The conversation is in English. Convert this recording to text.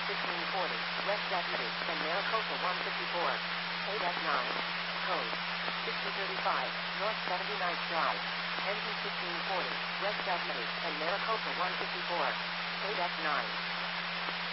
1540, West Avenue, and Maricopa 154. Paid at 9. Code 6035, North 79th Drive. Engine 1540, West Avenue, and Maricopa 154. Paid at 9.